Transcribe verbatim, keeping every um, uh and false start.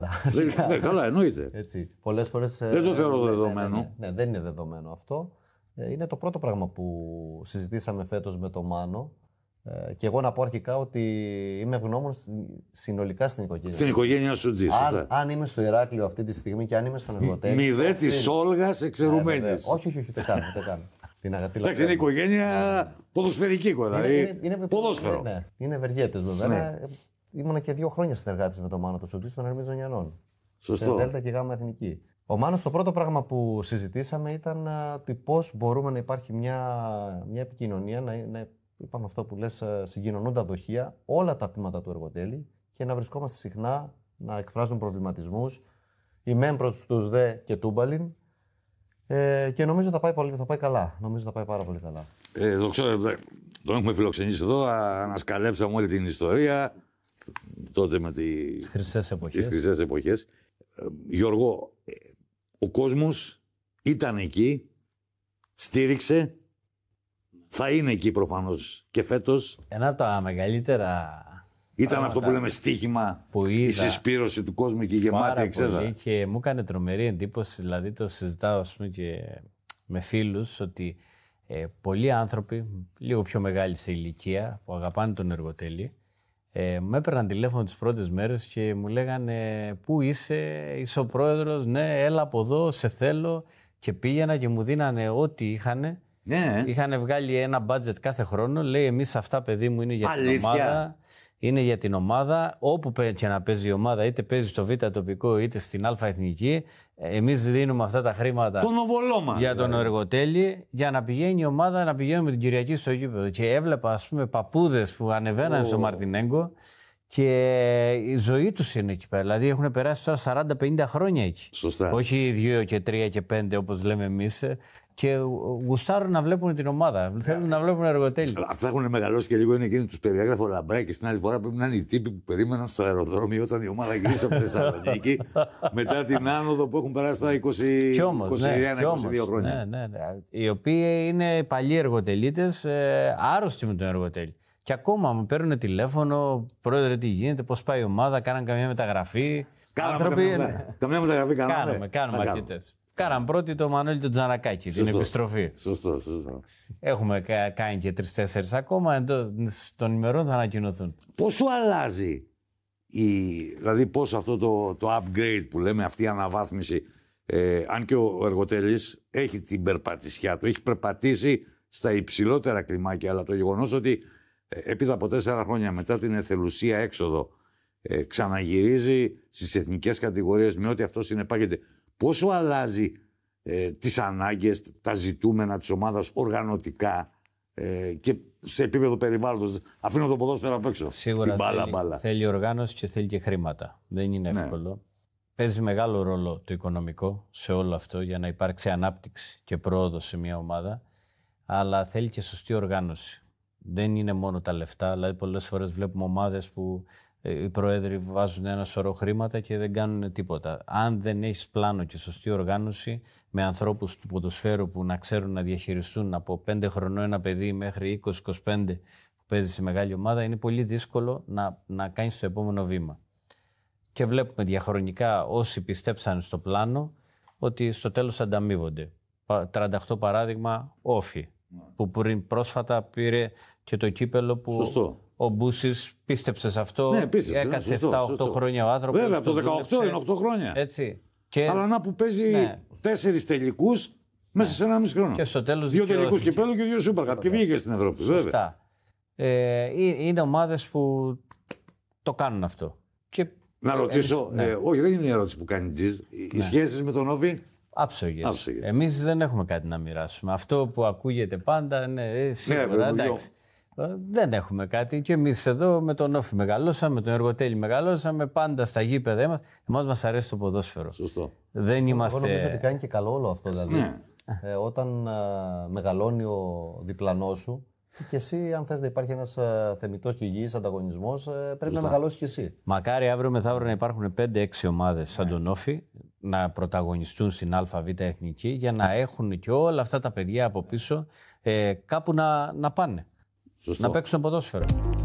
Ναι, καλά, εννοείται. Έτσι. Πολλές φορές. Δεν το θεωρώ ναι, δεδομένο. Ναι, ναι, ναι, δεν είναι δεδομένο αυτό. Είναι το πρώτο πράγμα που συζητήσαμε φέτος με τον Μάνο. Και εγώ να πω αρχικά ότι είμαι ευγνώμων συνολικά στην οικογένεια. Στην οικογένεια σου Τζι. Αν, αν είμαι στο Ηράκλειο αυτή τη στιγμή και αν είμαι στον Εργοτέλη. Μηδέ τη Όλγα εξαιρουμένη. Ε, όχι, όχι, όχι, δεν κάνω. Δεν κάνω. Την αγαπητή. Εντάξει, είναι οικογένεια ποδοσφαιρική, δηλαδή. Είναι, είναι, είναι, ποδόσφαιρο. Ναι, είναι ευεργέτες βέβαια. Ναι. Ήμουν και δύο χρόνια συνεργάτης με τον Μάνο του Σουτζή στον Ερμή Ζωνιανών. Σωστό. Σε Δέλτα και Γάμα Εθνική. Ο Μάνος, το πρώτο πράγμα που συζητήσαμε ήταν πώς μπορούμε να υπάρχει μια, μια επικοινωνία, να, να είπαμε αυτό που λες, συγκοινωνούντα δοχεία, όλα τα τμήματα του Εργοτέλη και να βρισκόμαστε συχνά, να εκφράζουν προβληματισμούς, οι μεν προς τους δε και τούμπαλιν. Ε, και νομίζω θα πάει, πολύ, θα πάει καλά. Νομίζω θα πάει πάρα πολύ καλά. Ε, το ξέρω, τον έχουμε φιλοξενήσει εδώ, ανασκαλέψαμε όλη την ιστορία τότε με τη... τις χρυσές εποχές. Τις χρυσές εποχές. Ε, Γιώργο, ε, ο κόσμος ήταν εκεί, στήριξε, θα είναι εκεί προφανώς και φέτος. Ένα από τα μεγαλύτερα... Ήταν αυτό που λέμε στοίχημα, που η συσπήρωση του κόσμου και η γεμάτη εξέδρα. Και μου έκανε τρομερή εντύπωση, δηλαδή το συζητάω ας πούμε, και με φίλους, ότι ε, πολλοί άνθρωποι, λίγο πιο μεγάλοι σε ηλικία, που αγαπάνε τον Εργοτέλη, ε, με έπαιρναν τηλέφωνο τις πρώτες μέρες και μου λέγανε «Πού είσαι, είσαι ο πρόεδρος, ναι, έλα από εδώ, σε θέλω». Και πήγαινα και μου δίνανε ό,τι είχανε. Ναι. Είχαν βγάλει ένα budget κάθε χρόνο, λέει «Εμείς αυτά, παιδί μου, είναι για Αλήθεια. την ομάδα». Είναι για την ομάδα, όπου και να παίζει η ομάδα, είτε παίζει στο Β' τοπικό είτε στην Α' εθνική. Εμείς δίνουμε αυτά τα χρήματα τον οβολό μας, για τον Εργοτέλη, για να πηγαίνει η ομάδα να πηγαίνουμε την Κυριακή στο γήπεδο. Και έβλεπα, ας πούμε, παππούδες που ανεβαίνανε oh. στο Μαρτινέγκο και η ζωή τους είναι εκεί πέρα. Δηλαδή έχουν περάσει τώρα σαράντα πενήντα χρόνια εκεί. Σωστά. Όχι δύο και τρία και πέντε όπως λέμε εμείς. Και γουστάρουν να βλέπουν την ομάδα. Θέλουν να βλέπουν Εργοτέλη. Αυτά έχουν μεγαλώσει και λίγο. Είναι εκείνοι του περιέγραφε ο Λαμπράκη. Την άλλη φορά πρέπει να είναι οι τύποι που περίμεναν στο αεροδρόμιο όταν η ομάδα γύρισε από τη Θεσσαλονίκη μετά την άνοδο που έχουν περάσει τα είκοσι, είκοσι ένα είκοσι δύο χρόνια. Ναι, ναι, ναι. Οι οποίοι είναι παλιοί εργοτελίτες, ε, άρρωστοι με τον Εργοτέλη. Και ακόμα μου παίρνουν τηλέφωνο, πρόεδρε, τι γίνεται, πώς πάει η ομάδα, κάναν καμιά μεταγραφή. Κάναμε καμιά, καμιά μεταγραφή, κάναμε. Κάναμε, κάνουμε αρκετές. Κάναν πρώτη το Μανώλη τον Τζανακάκη, σωστό, την επιστροφή. Σωστό, σωστό. Έχουμε κάνει και τρεις-τέσσερις ακόμα, εντός των ημερών θα ανακοινωθούν. Πώς σου αλλάζει, η, δηλαδή πώς αυτό το, το upgrade που λέμε, αυτή η αναβάθμιση, ε, αν και ο Εργοτέλης έχει την περπατησιά του, έχει περπατήσει στα υψηλότερα κλιμάκια, αλλά το γεγονός ότι ε, έπειτα από τέσσερα χρόνια μετά την εθελουσία έξοδο ε, ξαναγυρίζει στις εθνικές κατηγορίες με ό,τι αυτό συνεπάγεται. Πόσο αλλάζει ε, τις ανάγκες, τα ζητούμενα της ομάδας οργανωτικά ε, και σε επίπεδο περιβάλλοντος. Αφήνω το ποδόσφαιρο απ' έξω. Σίγουρα την μπάλα, θέλει, μπάλα. θέλει οργάνωση και θέλει και χρήματα. Δεν είναι εύκολο. Ναι. Παίζει μεγάλο ρόλο το οικονομικό σε όλο αυτό για να υπάρξει ανάπτυξη και πρόοδος σε μια ομάδα. Αλλά θέλει και σωστή οργάνωση. Δεν είναι μόνο τα λεφτά. Δηλαδή πολλές φορές βλέπουμε ομάδες που οι πρόεδροι βάζουν ένα σωρό χρήματα και δεν κάνουν τίποτα. Αν δεν έχεις πλάνο και σωστή οργάνωση με ανθρώπους του ποδοσφαίρου που να ξέρουν να διαχειριστούν από πέντε χρονών ένα παιδί μέχρι είκοσι είκοσι πέντε που παίζει σε μεγάλη ομάδα, είναι πολύ δύσκολο να, να κάνεις το επόμενο βήμα. Και βλέπουμε διαχρονικά όσοι πιστέψαν στο πλάνο ότι στο τέλος ανταμείβονται. τριάντα οκτώ παράδειγμα, Όφι, που πριν πρόσφατα πήρε και το κύπελο που... Σωστό. Ο Μπούσης πίστεψε σε αυτό, ναι, πίστεψε, έκατσε επτά οκτώ χρόνια ο άνθρωπος. Βέβαια, από το δεκαοκτώ είναι οκτώ χρόνια. Έτσι. Και... Αλλά να που παίζει ναι. τέσσερις τελικούς ναι. μέσα σε ένα μισή χρόνο. Και στο τέλος δύο τελικούς κυπέλου και δύο Super Cup. Και βγήκε στην Ευρώπη. Σωστά. Βέβαια. Ε, είναι ομάδες που το κάνουν αυτό. Και... Να ρωτήσω, ναι. ε, όχι δεν είναι η ερώτηση που κάνει Τζιζ. Ναι. Οι σχέσεις με τον Όφι. Άψογες. Εμείς δεν έχουμε κάτι να μοιράσουμε. Αυτό που ακούγεται πάντα, ναι, σίγουρα, ναι, εντάξει. Δεν έχουμε κάτι και εμείς εδώ με τον Όφι μεγαλώσαμε, με τον Εργοτέλη μεγαλώσαμε, πάντα στα γήπεδα μας. Εμάς μας αρέσει το ποδόσφαιρο. Σωστό. Δεν είμαστε... Εγώ νομίζω ότι κάνει και καλό όλο αυτό. Δηλαδή, ναι. ε, όταν α, μεγαλώνει ο διπλανός σου και εσύ αν θες να υπάρχει ένας α, θεμιτός και υγιής ανταγωνισμός ε, πρέπει Σωστά. να μεγαλώσεις και εσύ. Μακάρι αύριο μεθαύριο να υπάρχουν πέντε έξι ομάδες σαν τον Όφι να πρωταγωνιστούν στην ΑΒ εθνική για να έχουν και όλα αυτά τα παιδιά από πίσω ε, κάπου να, να πάνε. Σωστό. Να παίξουν ποδόσφαιρο.